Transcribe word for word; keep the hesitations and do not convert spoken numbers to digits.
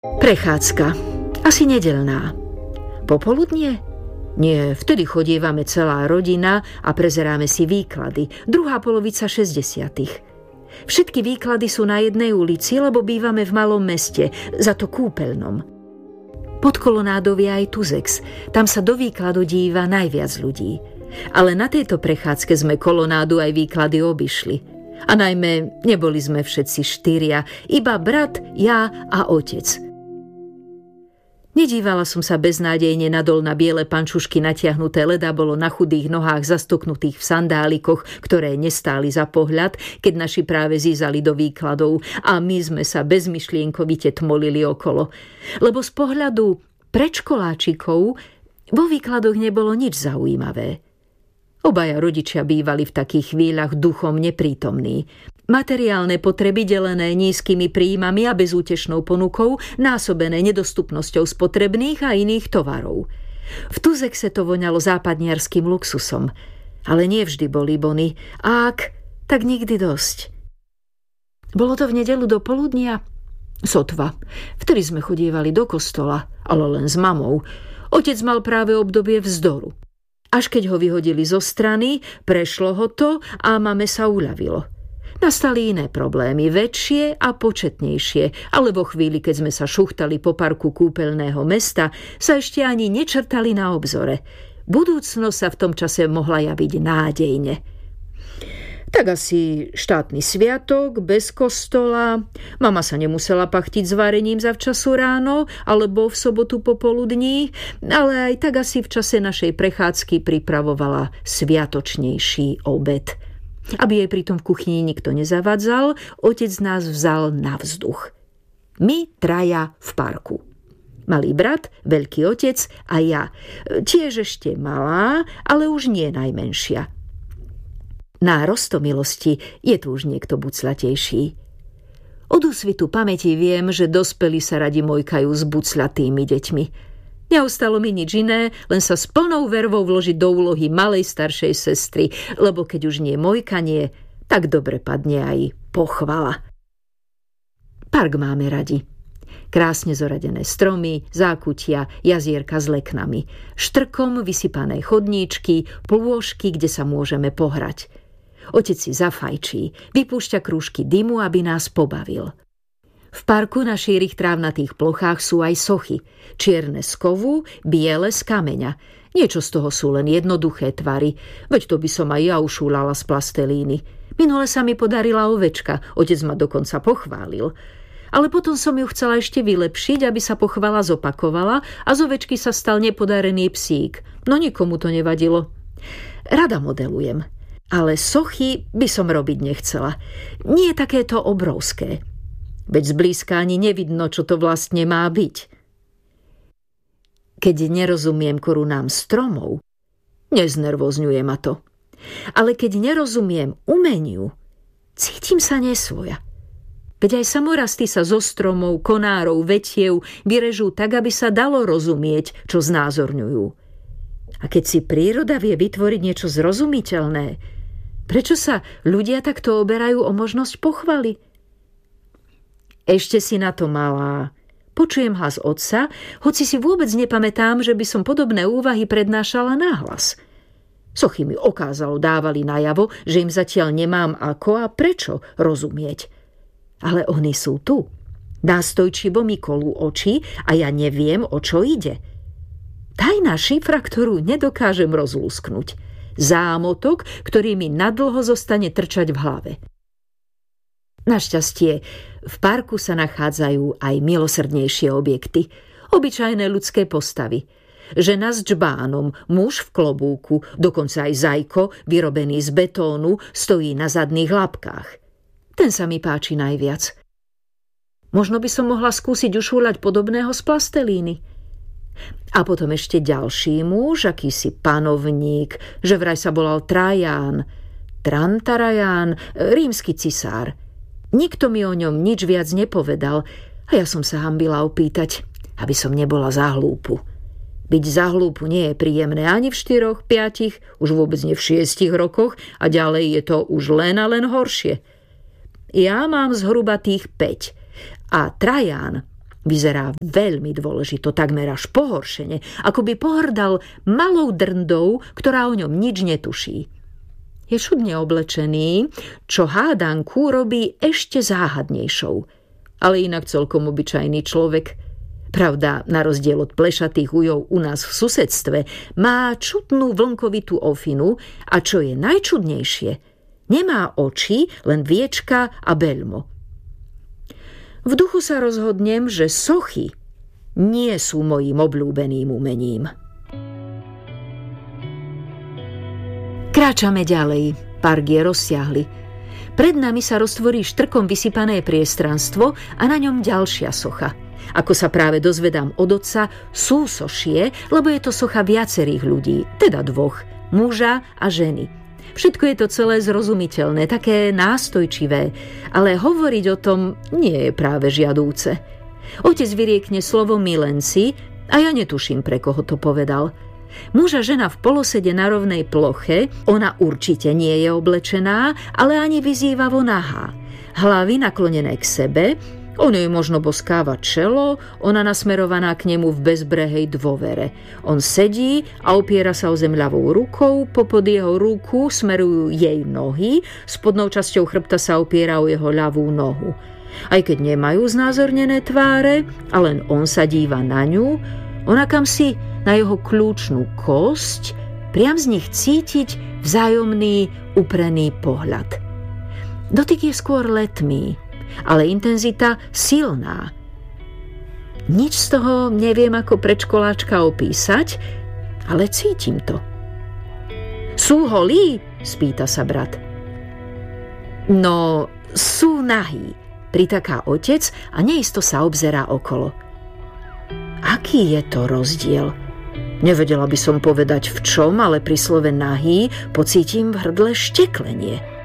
Prechádzka. Asi nedeľná. Popoludnie? Nie, vtedy chodievame celá rodina a prezeráme si výklady. Druhá polovica šesťdesiatych. Všetky výklady sú na jednej ulici, lebo bývame v malom meste, za to kúpeľnom. Pod kolonádou je aj Tuzex. Tam sa do výkladu díva najviac ľudí. Ale na tejto prechádzke sme kolonádu aj výklady obišli. A najmä neboli sme všetci štyria, iba brat, ja a otec. Nedívala som sa beznádejne nadol na biele pančušky natiahnuté leda bolo na chudých nohách zastoknutých v sandálikoch, ktoré nestáli za pohľad, keď naši práve zízali do výkladov a my sme sa bezmyšlienkovite tmolili okolo. Lebo z pohľadu predškoláčikov vo výkladoch nebolo nič zaujímavé. Obaja rodičia bývali v takých chvíľach duchom neprítomní. Materiálne potreby delené nízkymi príjmami a bezútešnou ponukou, násobené nedostupnosťou spotrebných a iných tovarov. V Tuzexe to voňalo západniarským luxusom, ale nie vždy boli bony. A ak, tak nikdy dosť. Bolo to v nedeľu do poludnia? Sotva. Vtedy sme chodievali do kostola, ale len s mamou. Otec mal práve obdobie vzdoru. Až keď ho vyhodili zo strany, prešlo ho to a mame sa uľavilo. Nastali iné problémy, väčšie a početnejšie, ale vo chvíli, keď sme sa šuchtali po parku kúpeľného mesta, sa ešte ani nečrtali na obzore. Budúcnosť sa v tom čase mohla javiť nádejne. Tak asi štátny sviatok, bez kostola, mama sa nemusela pachtiť s varením zavčasu ráno, alebo v sobotu popoludní, ale aj tak asi v čase našej prechádzky pripravovala sviatočnejší obed. Aby jej pritom v kuchyni nikto nezavadzal, otec nás vzal na vzduch. My traja v parku. Malý brat, veľký otec a ja. Tiež ešte malá, ale už nie najmenšia. Na roztomilosti je tu už niekto buclatejší. Od úsvitu pamäti viem, že dospelí sa radi mojkajú s buclatými deťmi. Neostalo mi nič iné, len sa s plnou vervou vložiť do úlohy malej staršej sestry, lebo keď už nie mojkanie, tak dobre padne aj pochvala. Park máme radi. Krásne zoradené stromy, zákutia, jazierka s leknami, štrkom vysypané chodníčky, plôžky, kde sa môžeme pohrať. Otec si zafajčí, vypúšťa krúžky dymu, aby nás pobavil. V parku na šírich trávnatých plochách sú aj sochy. Čierne z kovu, biele z kameňa. Niečo z toho sú len jednoduché tvary, veď to by som aj ja ušúlala z plastelíny. Minule sa mi podarila ovečka, otec ma dokonca pochválil. Ale potom som ju chcela ešte vylepšiť, aby sa pochvala zopakovala a z ovečky sa stal nepodarený psík. No nikomu to nevadilo. Rada modelujem, ale sochy by som robiť nechcela. Nie takéto obrovské. Veď zblízka ani nevidno, čo to vlastne má byť. Keď nerozumiem korunám stromov, neznervozňuje ma to. Ale keď nerozumiem umeniu, cítim sa nesvoja. Veď aj samorasty sa zo stromov, konárov, vetiev vyrežú tak, aby sa dalo rozumieť, čo znázorňujú. A keď si príroda vie vytvoriť niečo zrozumiteľné, prečo sa ľudia takto oberajú o možnosť pochvaly? Ešte si na to malá. Počujem hlas otca, hoci si vôbec nepamätám, že by som podobné úvahy prednášala nahlas. Sochy mi okázalo dávali najavo, že im zatiaľ nemám ako a prečo rozumieť. Ale oni sú tu. Nástojčivo mi kolú oči a ja neviem, o čo ide. Tajná šifra, ktorú nedokážem rozlúsknuť. Zámotok, ktorý mi nadlho zostane trčať v hlave. Našťastie, v parku sa nachádzajú aj milosrdnejšie objekty, obyčajné ľudské postavy. Žena s džbánom, muž v klobúku, dokonca aj zajko, vyrobený z betónu, stojí na zadných labkách. Ten sa mi páči najviac. Možno by som mohla skúsiť ušúľať podobného z plastelíny. A potom ešte ďalší muž, akýsi panovník, že vraj sa volal Traján, Trantaraján, rímsky cisár. Nikto mi o ňom nič viac nepovedal a ja som sa hanbila opýtať, aby som nebola za hlúpu. Byť za hlúpu nie je príjemné ani v štyroch, piatich, už vôbec nie v šiestich rokoch a ďalej je to už len a len horšie. Ja mám zhruba tých päť a Traján Vyzerá veľmi dôležito, takmer až pohoršene, ako by pohrdal malou drndou, ktorá o ňom nič netuší. Je čudne oblečený, čo hádanku robí ešte záhadnejšou. Ale inak celkom obyčajný človek. Pravda, na rozdiel od plešatých ujov u nás v susedstve, má čudnú vlnkovitú ofinu a čo je najčudnejšie, nemá oči, len viečka a beľmo. V duchu sa rozhodnem, že sochy nie sú mojím obľúbeným umením. Kráčame ďalej, park je rozsiahly. Pred nami sa roztvorí štrkom vysypané priestranstvo a na ňom ďalšia socha. Ako sa práve dozvedám od otca, sú sošie, lebo je to socha viacerých ľudí, teda dvoch, muža a ženy. Všetko je to celé zrozumiteľné, také nástojčivé, ale hovoriť o tom nie je práve žiadúce. Otec vyriekne slovo milenci a ja netuším, pre koho to povedal. Muž a žena v polosede na rovnej ploche, ona určite nie je oblečená, ale ani vyzývavo nahá. Hlavy naklonené k sebe, on jej možno boskáva čelo, ona nasmerovaná k nemu v bezbrehej dôvere. On sedí a opiera sa o zem ľavou rukou, popod jeho ruku smerujú jej nohy, spodnou časťou chrbta sa opiera o jeho ľavú nohu. Aj keď nemajú znázornené tváre a len on sa díva na ňu, ona kamsi na jeho kľúčnú kosť, priam z nich cítiť vzájomný uprený pohľad. Dotyk je skôr letmý, ale intenzita silná. Nič z toho neviem ako predškoláčka opísať, ale cítim to. Sú holí? Spýta sa brat. No, sú nahí, pritaká otec a neisto sa obzerá okolo. Aký je to rozdiel? Nevedela by som povedať v čom, ale pri slove nahý pocítim v hrdle šteklenie.